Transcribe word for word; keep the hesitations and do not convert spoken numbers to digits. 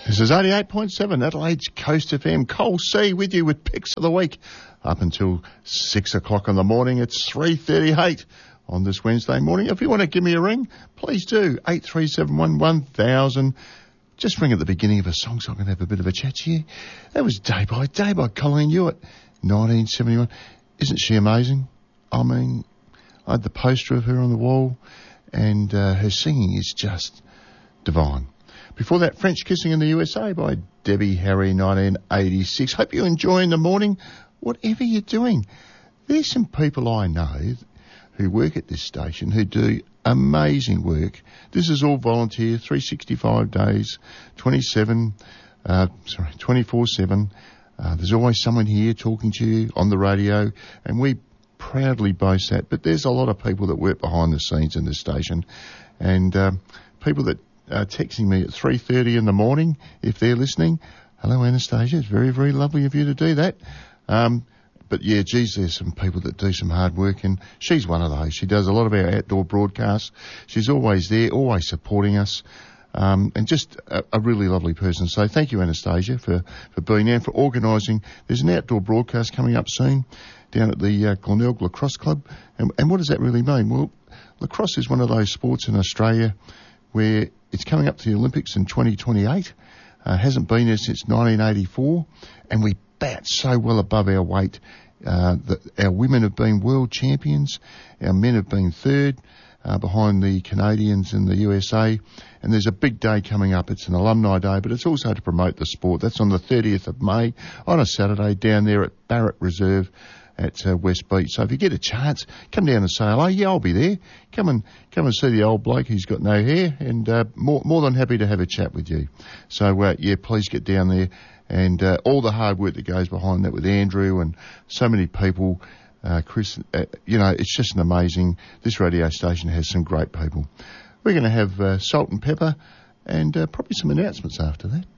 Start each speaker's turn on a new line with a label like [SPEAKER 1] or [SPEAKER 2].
[SPEAKER 1] This is eighty-eight point seven Adelaide's Coast F M. Cole C with you with Picks of the Week. Up until six o'clock in the morning. It's three thirty-eight on this Wednesday morning. If you want to give me a ring, please do. eight three seven one one thousand. Just ring at the beginning of a song so I can have a bit of a chat to you. That was Day by Day by Colleen Hewitt, nineteen seventy-one. Isn't she amazing? I mean, I had the poster of her on the wall, and uh, her singing is just divine. Before that, French Kissing in the U S A by Debbie Harry, nineteen eighty-six. Hope you're enjoying the morning, whatever you're doing. There's some people I know who work at this station who do amazing work. This is all volunteer, three hundred sixty-five days, twenty-seven, uh, sorry, twenty-four seven. Uh, there's always someone here talking to you on the radio, and we proudly boast that. But there's a lot of people that work behind the scenes in this station, and um, people that Uh, texting me at three thirty in the morning if they're listening. Hello, Anastasia. It's very, very lovely of you to do that. Um, but yeah, geez, there's some people that do some hard work, and she's one of those. She does a lot of our outdoor broadcasts. She's always there, always supporting us, um, and just a, a really lovely person. So thank you, Anastasia, for, for being there and for organising. There's an outdoor broadcast coming up soon down at the uh, Glenelg Lacrosse Club. And, and what does that really mean? Well, lacrosse is one of those sports in Australia where it's coming up to the Olympics in twenty twenty-eight. Uh, hasn't been there since nineteen eighty-four, and we bat so well above our weight. Uh, that our women have been world champions, our men have been third, uh, behind the Canadians and the U S A, and there's a big day coming up. It's an alumni day, but it's also to promote the sport. That's on the thirtieth of May on a Saturday down there at Barrett Reserve at uh, West Beach. So if you get a chance, come down and say hello. Yeah, I'll be there. Come and come and see the old bloke who's got no hair, and uh, more more than happy to have a chat with you. So uh, yeah, please get down there, and uh, all the hard work that goes behind that with Andrew and so many people. Uh, Chris, uh, you know, it's just an amazing. This radio station has some great people. We're going to have uh, Salt and Pepper, and uh, probably some announcements after that.